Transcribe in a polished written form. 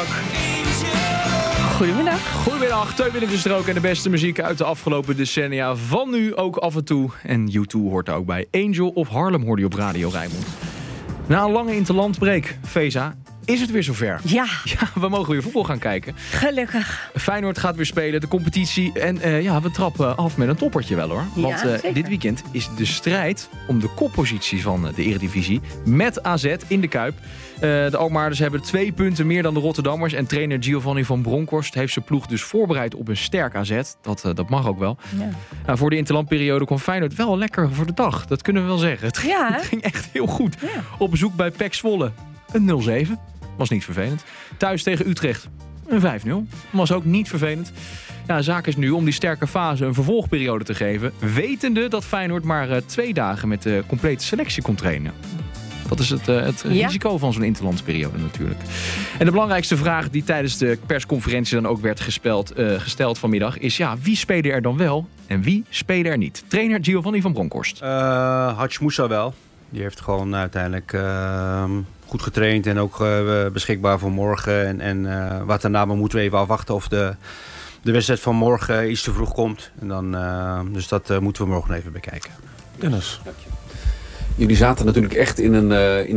goedemiddag. Goedemiddag, 2 minuten strook en de beste muziek uit de afgelopen decennia. Van nu ook af en toe. En U2 hoort er ook bij. Angel of Harlem hoorde je op Radio Rijnmond. Na een lange interlandbreak, Feza, is het weer zover. Ja, we mogen weer voetbal gaan kijken. gelukkig. Feyenoord gaat weer spelen, de competitie. En we trappen af met een toppertje wel hoor. Want zeker. dit weekend is de strijd om de koppositie van de Eredivisie met AZ in de Kuip. De Alkmaarders hebben 2 punten meer dan de Rotterdammers. En trainer Giovanni van Bronckhorst heeft zijn ploeg dus voorbereid op een sterk AZ. Dat mag ook wel. Ja. Voor de interlandperiode kwam Feyenoord wel lekker voor de dag. Dat kunnen we wel zeggen. Het ging echt heel goed. Ja. Op bezoek bij PEC Zwolle. Een 0-7. Was niet vervelend. Thuis tegen Utrecht. Een 5-0. Was ook niet vervelend. Ja, zaak is nu om die sterke fase een vervolgperiode te geven. Wetende dat Feyenoord maar 2 dagen met de complete selectie kon trainen. Dat is het risico van zo'n interlandsperiode natuurlijk. En de belangrijkste vraag die tijdens de persconferentie dan ook werd gesteld vanmiddag is... wie spelen er dan wel en wie spelen er niet? Trainer Giovanni van Bronckhorst. Hadj Moussa wel. Die heeft gewoon uiteindelijk goed getraind en ook beschikbaar voor morgen. En wat daarna moeten we even afwachten of de wedstrijd van morgen iets te vroeg komt. En dan, dus dat moeten we morgen even bekijken. Dennis. Jullie zaten natuurlijk echt in een